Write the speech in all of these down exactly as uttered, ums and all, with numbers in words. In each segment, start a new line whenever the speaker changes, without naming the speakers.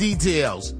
Details.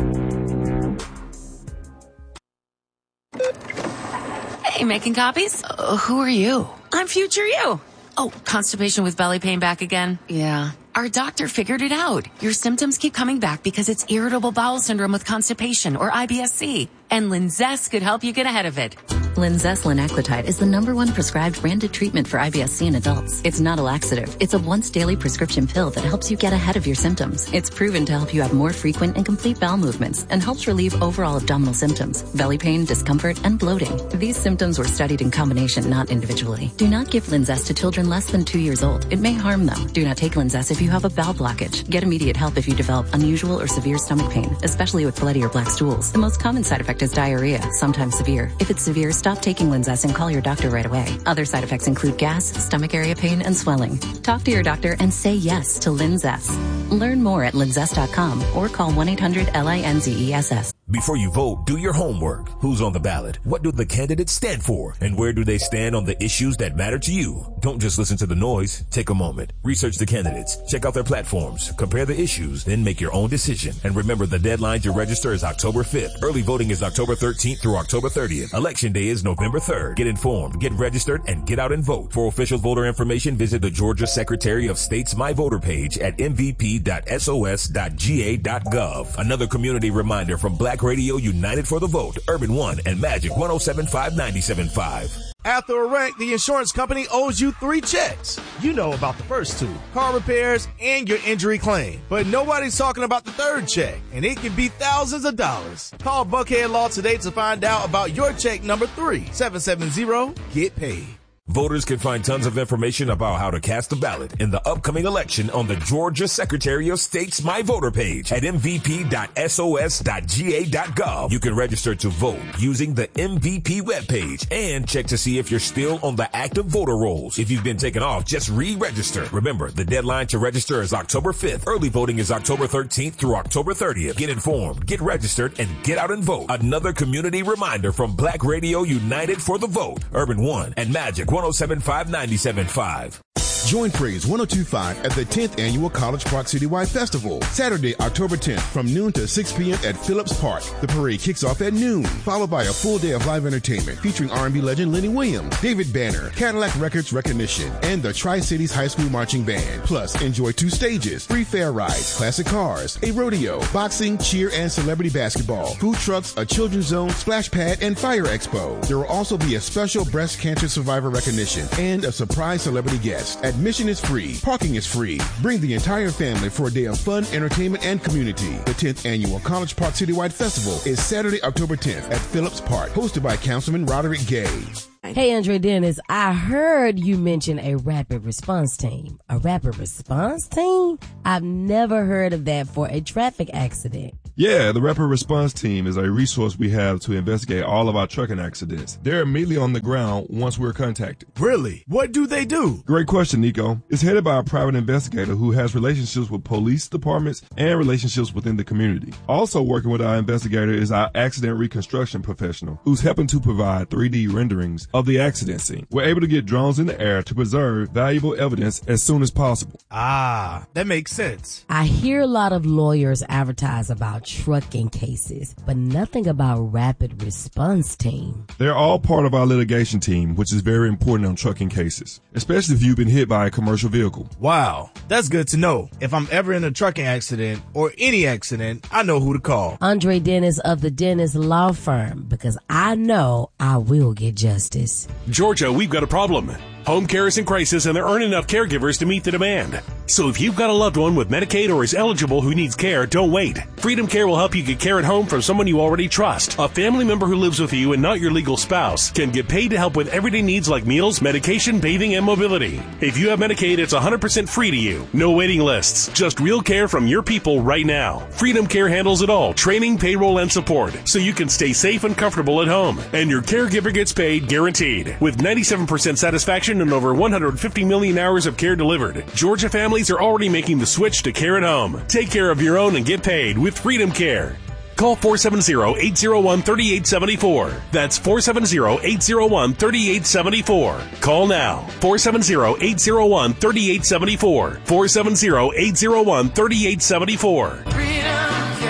Hey, making copies? Uh, who are you? I'm future you. Oh, constipation with belly pain back again? Yeah. Our doctor figured it out. Your symptoms keep coming back because it's irritable bowel syndrome with constipation, or I B S C. And Linzess could help you get ahead of it.
Linzess linaclotide is the number one prescribed branded treatment for I B S C in adults. It's not a laxative. It's a once daily prescription pill that helps you get ahead of your symptoms. It's proven to help you have more frequent and complete bowel movements and helps relieve overall abdominal symptoms, belly pain, discomfort, and bloating. These symptoms were studied in combination, not individually. Do not give Linzess to children less than two years old. It may harm them. Do not take Linzess if you have a bowel blockage. Get immediate help if you develop unusual or severe stomach pain, especially with bloody or black stools. The most common side effect is diarrhea, sometimes severe. If it's severe, stop taking Linzess and call your doctor right away. Other side effects include gas, stomach area pain, and swelling. Talk to your doctor and say yes to Linzess. Learn more at linzess dot com or call one eight hundred L I N Z E S S.
Before you vote, do your homework. Who's on the ballot? What do the candidates stand for? And where do they stand on the issues that matter to you? Don't just listen to the noise. Take a moment. Research the candidates. Check out their platforms. Compare the issues. Then make your own decision. And remember, the deadline to register is October fifth. Early voting is October thirteenth through October thirtieth. Election day is November third. Get informed, get registered, and get out and vote. For official voter information, visit the Georgia Secretary of State's My Voter page at m v p dot s o s dot g a dot gov. Another community reminder from Black Radio United for the Vote, Urban One, and Magic one oh seven point five ninety-seven point five.
After a wreck, the insurance company owes you three checks. You know about the first two, car repairs and your injury claim. But nobody's talking about the third check, and it can be thousands of dollars. Call Buckhead Law today to find out about your check number three, seven seven zero, get paid.
Voters can find tons of information about how to cast a ballot in the upcoming election on the Georgia Secretary of State's My Voter page at m v p dot s o s dot g a dot gov. You can register to vote using the M V P webpage and check to see if you're still on the active voter rolls. If you've been taken off, just re-register. Remember, the deadline to register is October fifth. Early voting is October thirteenth through October thirtieth. Get informed, get registered, and get out and vote. Another community reminder from Black Radio United for the Vote, Urban One, and Magic one oh seven point five ninety-seven point five.
Join Praise one oh two point five at the tenth Annual College Park Citywide Festival, Saturday, October tenth, from noon to six p.m. at Phillips Park. The parade kicks off at noon, followed by a full day of live entertainment featuring R and B legend Lenny Williams, David Banner, Cadillac Records Recognition, and the Tri-Cities High School Marching Band. Plus, enjoy two stages, free fair rides, classic cars, a rodeo, boxing, cheer, and celebrity basketball, food trucks, a children's zone, splash pad, and fire expo. There will also be a special breast cancer survivor recognition and a surprise celebrity guest. Admission is free. Parking is free. Bring the entire family for a day of fun, entertainment, and community. The tenth Annual College Park Citywide Festival is Saturday, October tenth at Phillips Park, hosted by Councilman Roderick Gay.
Hey, Andre Dennis, I heard you mention a rapid response team. A rapid response team? I've never heard of that for a traffic accident.
Yeah, the Rapid Response Team is a resource we have to investigate all of our trucking accidents. They're immediately on the ground once we're contacted.
Really? What do they do?
Great question, Nico. It's headed by a private investigator who has relationships with police departments and relationships within the community. Also working with our investigator is our accident reconstruction professional, who's helping to provide three D renderings of the accident scene. We're able to get drones in the air to preserve valuable evidence as soon as possible.
Ah, that makes sense.
I hear a lot of lawyers advertise about trucking cases, but nothing about rapid response team.
They're all part of our litigation team, which is very important on trucking cases, especially if you've been hit by a commercial vehicle.
Wow, that's good to know. If I'm ever in a trucking accident or any accident, I know who to call.
Andre Dennis of the Dennis Law Firm, because I know I will get justice.
Georgia, we've got a problem. Home care is in crisis and there aren't enough caregivers to meet the demand. So if you've got a loved one with Medicaid or is eligible who needs care, don't wait. Freedom Care will help you get care at home from someone you already trust. A family member who lives with you and not your legal spouse can get paid to help with everyday needs like meals, medication, bathing, and mobility. If you have Medicaid, it's one hundred percent free to you. No waiting lists. Just real care from your people right now. Freedom Care handles it all. Training, payroll, and support. So you can stay safe and comfortable at home. And your caregiver gets paid guaranteed. With ninety-seven percent satisfaction and over one hundred fifty million hours of care delivered, Georgia families are already making the switch to care at home. Take care of your own and get paid with Freedom Care. Call four seven zero, eight zero one, three eight seven four. That's four seven zero, eight zero one, three eight seven four. Call now. four seven zero, eight zero one, three eight seven four. four seven zero, eight zero one, three eight seven four.
Freedom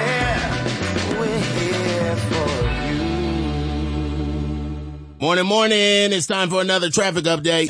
Morning, morning. It's time for another traffic update.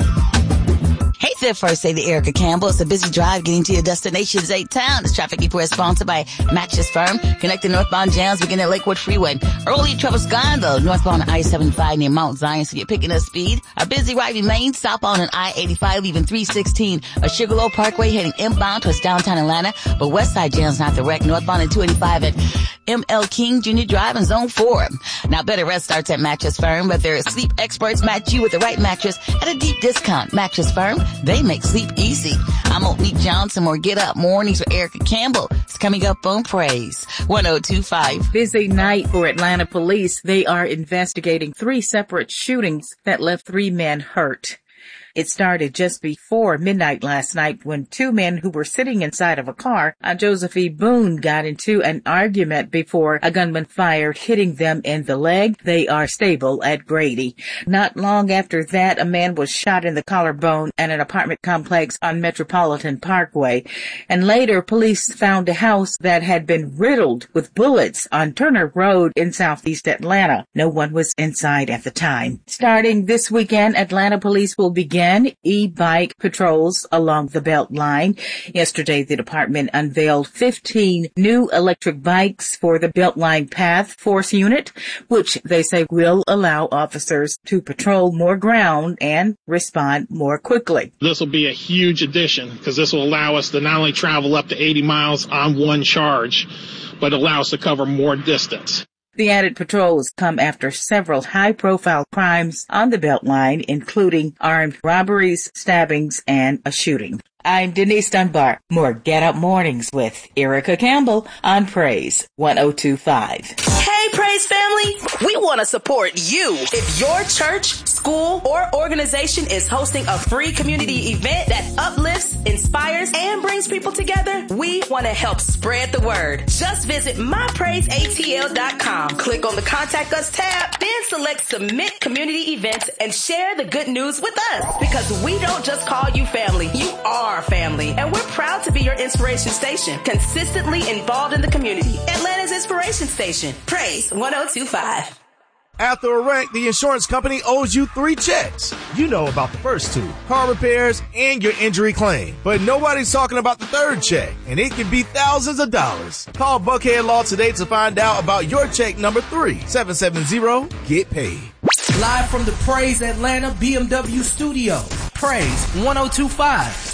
Hey there, First Lady Erica Campbell. It's a busy drive getting to your destination's eight town. This traffic report is sponsored by Mattress Firm. Connecting northbound jams begin at Lakewood Freeway. Early trouble's gone, though. Northbound on I seventy-five near Mount Zion, so you're picking up speed. A busy ride remains southbound on I eighty-five, leaving three sixteen. A Sugarloaf Parkway heading inbound towards downtown Atlanta. But west side jam's not the wreck. Northbound on two eighty-five at M L King Junior Drive in Zone four. Now, better rest starts at Mattress Firm, but their sleep experts match you with the right mattress at a deep discount. Mattress Firm, they make sleep easy. I'm Monique Johnson, or Get Up Mornings with Erica Campbell. It's coming up on Praise one oh two point five.
Busy night for Atlanta police. They are investigating three separate shootings that left three men hurt. It started just before midnight last night when two men who were sitting inside of a car on Joseph E. Boone got into an argument before a gunman fired, hitting them in the leg. They are stable at Grady. Not long after that, a man was shot in the collarbone at an apartment complex on Metropolitan Parkway. And later, police found a house that had been riddled with bullets on Turner Road in southeast Atlanta. No one was inside at the time. Starting this weekend, Atlanta police will begin e-bike patrols along the Beltline. Yesterday, the department unveiled fifteen new electric bikes for the Beltline Path Force Unit, which they say will allow officers to patrol more ground and respond more quickly.
This will be a huge addition because this will allow us to not only travel up to eighty miles on one charge, but allow us to cover more distance.
The added patrols come after several high-profile crimes on the Beltline, including armed robberies, stabbings, and a shooting. I'm Denise Dunbar. More Get Up Mornings with Erica Campbell on Praise one oh two point five.
Hey, Praise family! We want to support you. If your church, school, or organization is hosting a free community event that uplifts, inspires, and brings people together, we want to help spread the word. Just visit my praise A T L dot com. Click on the Contact Us tab, then select Submit Community Events and share the good news with us. Because we don't just call you family, you are family, and we're proud to be your inspiration station, consistently involved in the community. Atlanta's inspiration station. Praise one oh two point five.
After a wreck, the insurance company owes you three checks. You know about the first two, car repairs and your injury claim. But nobody's talking about the third check, and it can be thousands of dollars. Call Buckhead Law today to find out about your check number three. seven seven zero, get paid.
Live from the Praise Atlanta B M W studio. Praise one oh two point five.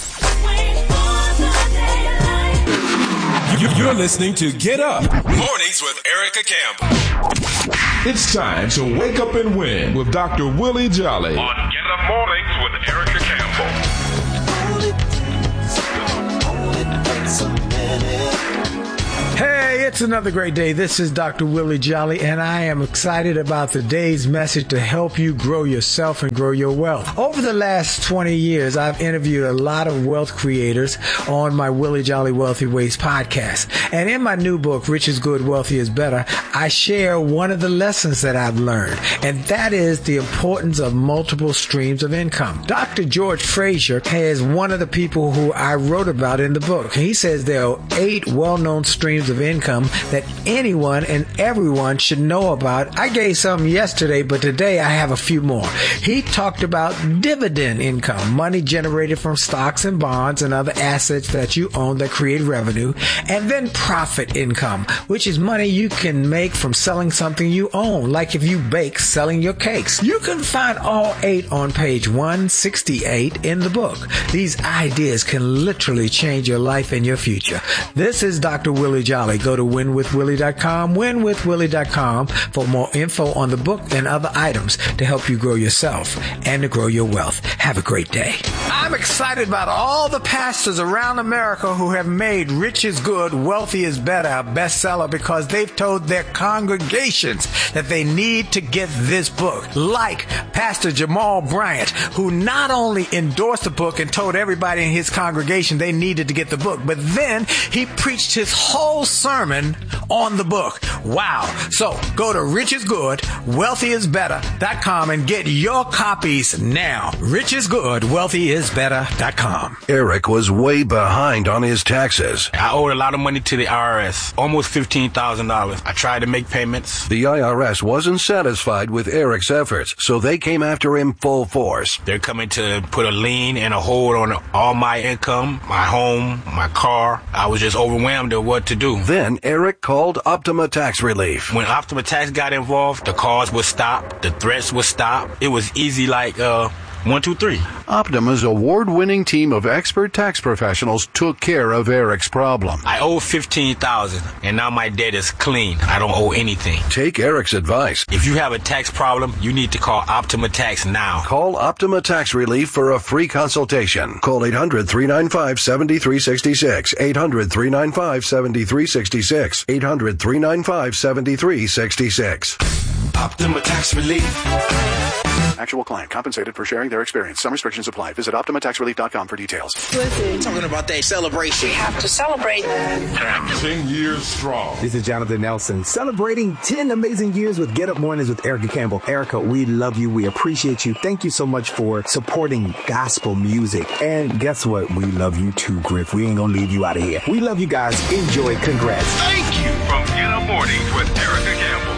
You're listening to Get Up Mornings with Erica Campbell.
It's time to wake up and win with Doctor Willie Jolly
on Get Up Mornings with Erica Campbell.
Hey, it's another great day. This is Doctor Willie Jolly, and I am excited about today's message to help you grow yourself and grow your wealth. Over the last twenty years, I've interviewed a lot of wealth creators on my Willie Jolly Wealthy Ways podcast. And in my new book, Rich is Good, Wealthy is Better, I share one of the lessons that I've learned, and that is the importance of multiple streams of income. Doctor George Frazier is one of the people who I wrote about in the book. He says there are eight well-known streams of income that anyone and everyone should know about. I gave some yesterday, but today I have a few more. He talked about dividend income, money generated from stocks and bonds and other assets that you own that create revenue, and then profit income, which is money you can make from selling something you own, like if you bake, selling your cakes. You can find all eight on page one sixty-eight in the book. These ideas can literally change your life and your future. This is Doctor Willie Jolly. Go to win with willie dot com, win with willie dot com for more info on the book and other items to help you grow yourself and to grow your wealth. Have a great day. I'm excited about all the pastors around America who have made Rich is Good, Wealthy is Better a bestseller because they've told their congregations that they need to get this book. Like Pastor Jamal Bryant, who not only endorsed the book and told everybody in his congregation they needed to get the book, but then he preached his whole sermon sermon on the book. Wow. So go to rich is good, wealthy is better dot com and get your copies now. Rich is good, wealthy is better dot com.
Eric was way behind on his taxes.
I owed a lot of money to the I R S, almost fifteen thousand dollars. I tried to make payments.
The I R S wasn't satisfied with Eric's efforts, so they came after him full force.
They're coming to put a lien and a hold on all my income, my home, my car. I was just overwhelmed at what to do.
Then Eric called Optima Tax Relief.
When Optima Tax got involved, the calls would stop, the threats would stop. It was easy like, uh, one, two, three.
Optima's award-winning team of expert tax professionals took care of Eric's problem.
I owe fifteen thousand dollars, and now my debt is clean. I don't owe anything.
Take Eric's advice.
If you have a tax problem, you need to call Optima Tax now.
Call Optima Tax Relief for a free consultation. Call eight hundred, three nine five, seven three six six. eight hundred, three nine five, seven three six six. eight hundred, three nine five, seven three six six.
Optima Tax Relief.
Actual client compensated for sharing their experience. Some restrictions apply. Visit Optima Tax Relief dot com for details.
Listen.
Talking about that celebration.
We have to celebrate.
ten years strong.
This is Jonathan Nelson, celebrating ten amazing years with Get Up Mornings with Erica Campbell. Erica, we love you. We appreciate you. Thank you so much for supporting gospel music. And guess what? We love you too, Griff. We ain't gonna leave you out of here. We love you guys. Enjoy. Congrats.
Thank you from Get Up Mornings with Erica Campbell.